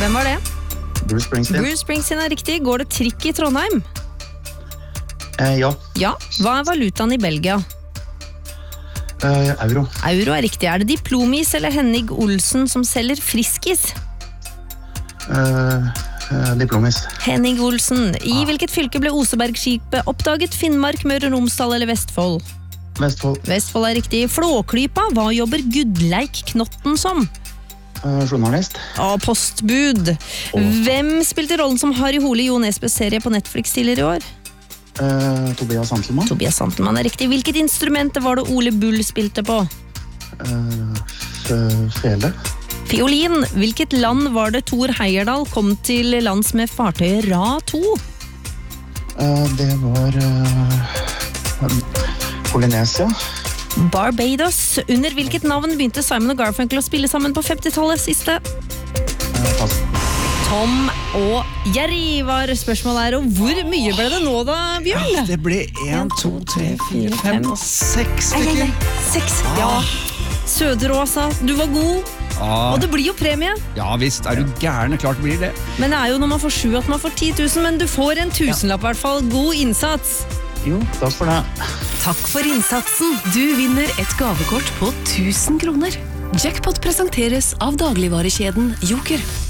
Hvem var det? Bruce Springsteen. Bruce Springsteen er riktig. Går det trikk i Trondheim? Ja. Ja. Hva er valutaen i Belgia? Euro. Euro er riktig. Er det Diplomis eller Henning Olsen som selger Friskis? Diplomis. Henning Olsen. I hvilket fylke ble Osebergskipet oppdaget? Finnmark, Møre og Romsdal eller Vestfold? Vestfold. Vestfold er riktig. Flåklypa, hva jobber Gudleik Knotten som? Journalist. Postbud. Hvem spilte rollen som Harry Hole i Jo Nesbøs serie på Netflix tidligere i år? Tobias Santelmann. Tobias Santelmann er riktig. Hvilket instrument var det Ole Bull spilte på? Fele. Fiolin. Hvilket land var det Thor Heyerdahl kom til lands med fartøyet Ra 2? Det var Polynesia. Barbados. Under hvilket navn begynte Simon og Garfunkel å spille sammen på 50-tallet siste? Pass. Tom og Jerry var spørsmålet og hvor mye ble det nå da, Bjørn? Det ble 1, 2, 3, 4, 5 og 6 stykker. 6, ja. Søderåsa, du var god. Og det blir jo premie. Ja visst, er du gærne, klart blir det. Men det er jo når man får 7 at man får 10 000, men du får en tusenlapp i hvert fall. God innsats. Jo, takk for det. Takk for innsatsen. Du vinner et gavekort på 1000 kroner. Jackpot presenteres av dagligvarekjeden Joker.